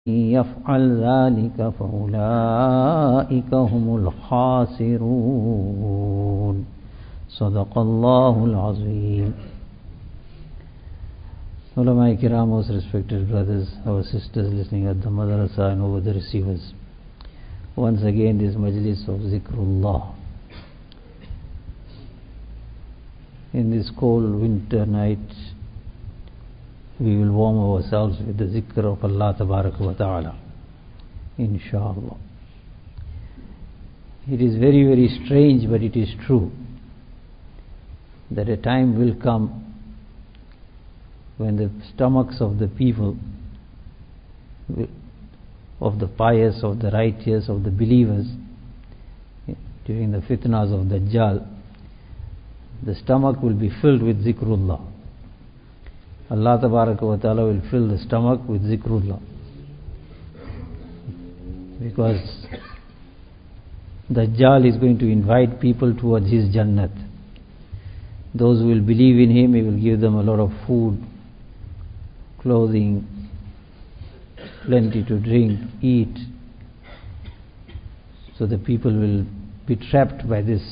يفعل ذلك فأولئك هم الخاسرون. صدق الله العظيم. Ulama Kiram, most respected brothers, our sisters listening at the madrasa and over the receivers. Once again this majlis of zikrullah. In this cold winter night, we will warm ourselves with the zikr of Allah Tabaraka wa Ta'ala, inshallah. It is very, very strange, but it is true that a time will come when the stomachs of the people, of the pious, of the righteous, of the believers, during the fitnas of Dajjal, the stomach will be filled with zikrullah. Allah Tabaraka wa Ta'ala will fill the stomach with zikrullah, because Dajjal is going to invite people towards his Jannat. Those who will believe in him, he will give them a lot of food, clothing, plenty to drink, eat. So the people will be trapped by this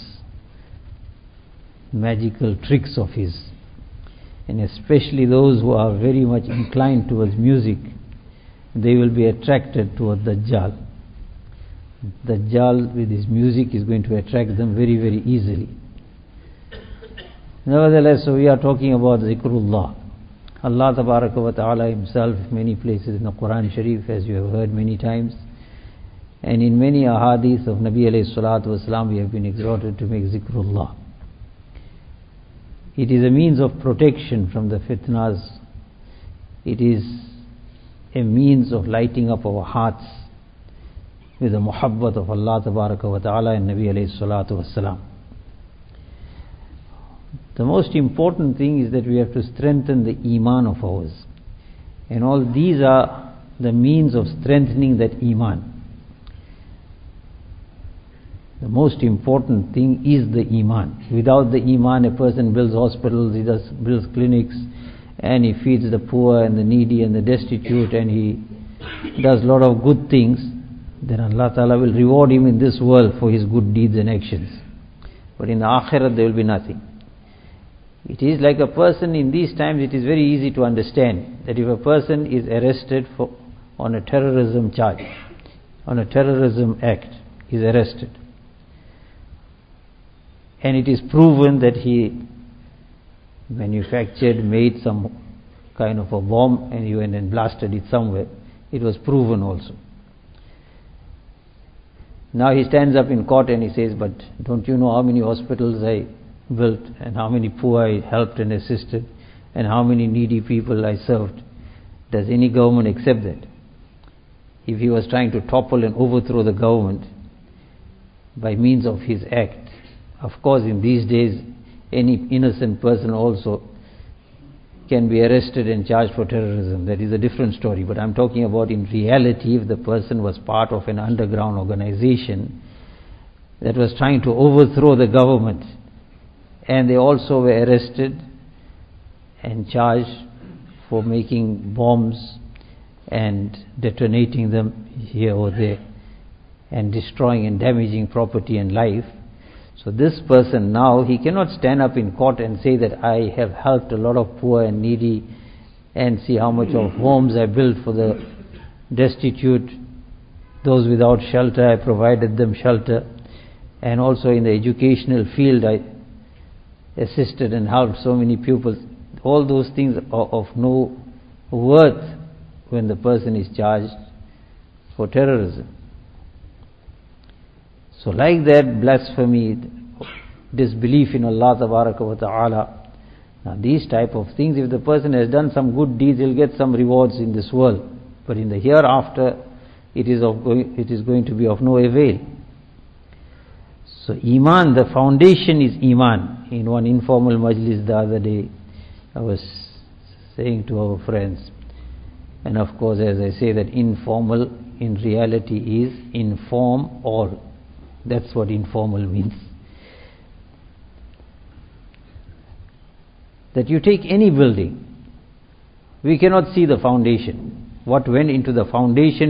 magical tricks of his. And especially those who are very much inclined towards music, they will be attracted towards Dajjal. Dajjal with his music is going to attract them very, very easily. Nevertheless, so we are talking about zikrullah. Allah Tabaraka wa Ta'ala himself, many places in the Quran Sharif, as you have heard many times, and in many ahadith of Nabi alayhi salatu wasalam, we have been exhorted to make zikrullah. It is a means of protection from the fitnas. It is a means of lighting up our hearts with the muhabbat of Allah Tabaraka wa Ta'ala and Nabi alayhi salatu wasalam. The most important thing is that we have to strengthen the iman of ours. And all these are the means of strengthening that iman. The most important thing is the iman. Without the iman, a person builds hospitals, he builds clinics, and he feeds the poor and the needy and the destitute, and he does a lot of good things. Then Allah Ta'ala will reward him in this world for his good deeds and actions. But in the akhirat there will be nothing. It is like a person in these times, it is very easy to understand that if a person is arrested on a terrorism charge, on a terrorism act, is arrested, and it is proven that he made some kind of a bomb and he went and blasted it somewhere. It was proven also. Now he stands up in court and he says, but don't you know how many hospitals I built and how many poor I helped and assisted and how many needy people I served? Does any government accept that? If he was trying to topple and overthrow the government by means of his act, of course in these days any innocent person also can be arrested and charged for terrorism. That is a different story. But I'm talking about in reality, if the person was part of an underground organization that was trying to overthrow the government, and they also were arrested and charged for making bombs and detonating them here or there and destroying and damaging property and life. So this person now, he cannot stand up in court and say that I have helped a lot of poor and needy and see how much of homes I built for the destitute, those without shelter, I provided them shelter, and also in the educational field I assisted and helped so many pupils. All those things are of no worth when the person is charged for terrorism. So like that, blasphemy, disbelief in Allah Tabaraka wa Ta'ala, now these type of things, if the person has done some good deeds, he'll get some rewards in this world. But in the hereafter, it is going to be of no avail. So Iman, the foundation is Iman. In one informal majlis the other day, I was saying to our friends, and of course as I say that informal in reality is inform all. That's what informal means. That you take any building, we cannot see the foundation. what went into the foundation